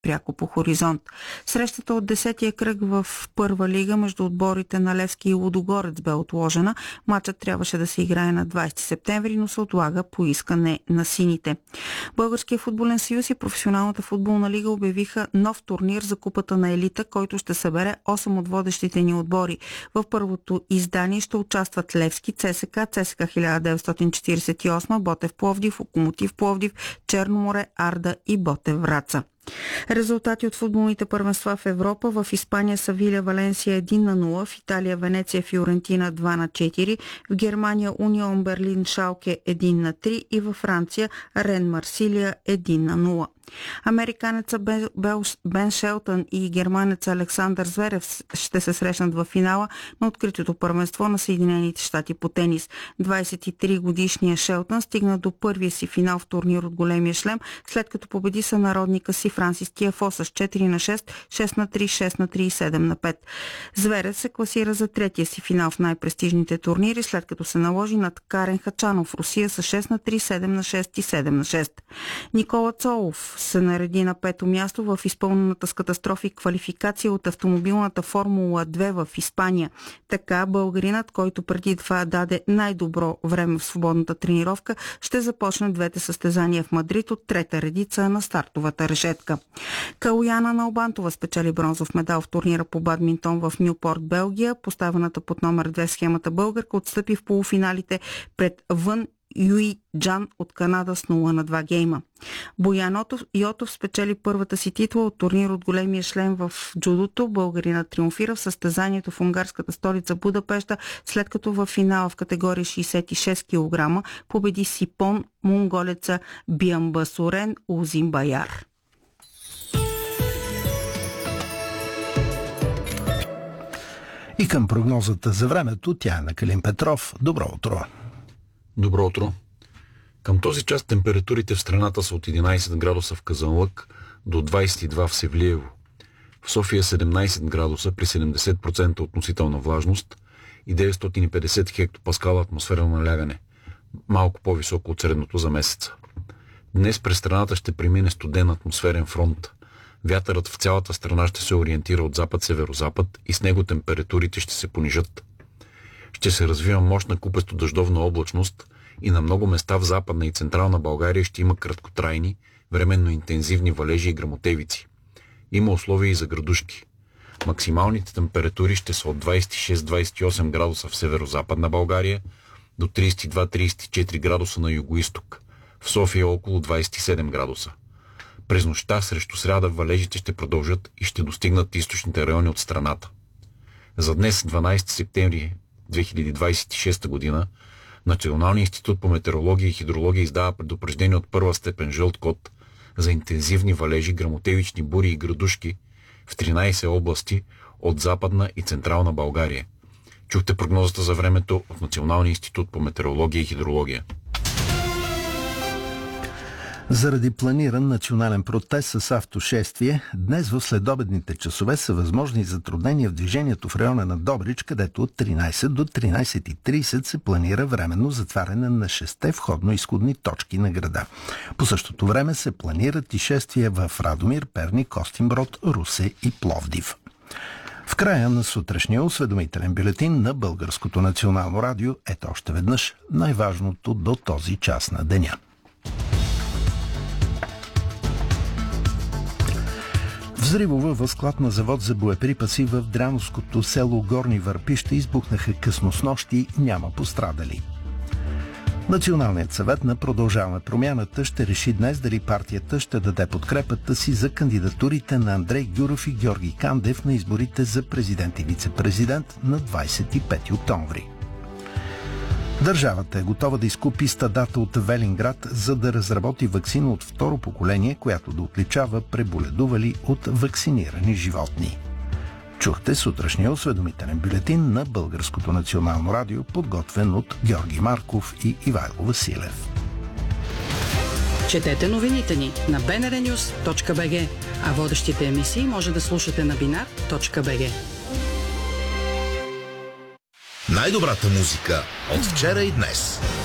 пряко по Хоризонт. Срещата от 10-я кръг в първа лига между отборите на Левски и Лудогорец бе отложена. Матчът трябваше да се играе на 20 септември, но се отлага по искане на сините. Българския футболен съюз и Професионалната футболна лига обявиха нов турнир за Купата на елита, който ще събере 8 от водещите ни отбори. В първото издание ще участват Левски, ЦСКА 1948, Ботев Пловдив, Локомотив Пловдив, Черноморе, Арда и Ботев Враца. Резултати от футболните първенства в Европа: в Испания Севиля Валенсия 1-0, в Италия Венеция Фиорентина 2-4, в Германия Унион Берлин Шалке 1-3 и във Франция Рен Марсилия 1-0. Американеца Бен Шелтън и германеца Александър Зверев ще се срещнат в финала на откритото първенство на Съединените щати по тенис. 23-годишният Шелтън стигна до първия си финал в турнир от големия шлем, след като победи сънародника си Франсис Тиафо с 4-6, 6-3, 6-3 и 7-5. Зверев се класира за третия си финал в най-престижните турнири, след като се наложи над Карен Хачанов в Русия с 6-3, 7-6 и 7-6. Никола Цолов се нареди на пето място в изпълнената с катастрофи квалификация от автомобилната Формула 2 в Испания. Така българинът, който преди това даде най-добро време в свободната тренировка, ще започне двете състезания в Мадрид от трета редица на стартовата решетка. Калояна Налбантова спечели бронзов медал в турнира по бадминтон в Нюпорт, Белгия. Поставената под номер 2 схемата българка отстъпи в полуфиналите пред Вън Юи Джан от Канада с 0-2 гейма. Боян Йотов спечели първата си титла от турнир от големия шлем в джудото. Българинът триумфира в състезанието в унгарската столица Будапеща, след като в финала в категория 66 кг победи Сипон монголеца Биамбасурен Узимбаяр. И към прогнозата за времето, тя е на Калин Петров. Добро утро! Добро утро! Към този час температурите в страната са от 11 градуса в Казанлък до 22 в Севлиево. В София 17 градуса при 70% относителна влажност и 950 хектопаскала атмосферно налягане, малко по-високо от средното за месеца. Днес през страната ще премине студен атмосферен фронт. Вятърът в цялата страна ще се ориентира от запад-северозапад и с него температурите ще се понижат. Ще се развива мощна купесто-дъждовна облачност и на много места в Западна и Централна България ще има краткотрайни, временно интензивни валежи и гръмотевици. Има условия и за градушки. Максималните температури ще са от 26-28 градуса в северо-западна България до 32-34 градуса на югоизток. В София около 27 градуса. През нощта срещу сряда валежите ще продължат и ще достигнат източните райони от страната. За днес, 12 септември 2026 година, Националният институт по метеорология и хидрология издава предупреждение от първа степен жълт код за интензивни валежи, гръмотевични бури и градушки в 13 области от Западна и Централна България. Чухте прогнозата за времето от Националния институт по метеорология и хидрология. Заради планиран национален протест с автошествие, днес в следобедните часове са възможни затруднения в движението в района на Добрич, където от 13 до 13:30 се планира временно затваряне на 6 входно-изходни точки на града. По същото време се планират и шествия в Радомир, Перник, Костинброд, Русе и Пловдив. В края на сутрешния осведомителен бюлетин на Българското национално радио ето още веднъж най-важното до този час на деня. Взривове в склад на завод за боеприпаси в Дряновското село Горни Върпища избухнаха късно снощи и няма пострадали. Националният съвет на Продължаваме промяната ще реши днес дали партията ще даде подкрепата си за кандидатурите на Андрей Гюров и Георги Кандев на изборите за президент и вице-президент на 25 октомври. Държавата е готова да изкупи стадата от Велинград, за да разработи ваксина от второ поколение, която да отличава преболедували от вакцинирани животни. Чухте сутрешния осведомителен бюлетин на Българското национално радио, подготвен от Георги Марков и Ивайло Василев. Четете новините ни на bnrnews.bg, а водещите емисии може да слушате на binar.bg. Най-добрата музика от вчера и днес.